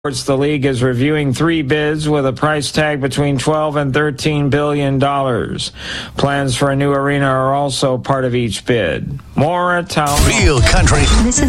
The league is reviewing 3 bids with a price tag between $12 and $13 billion. Plans for a new arena are also part of each bid. More at Town. Real country. Listen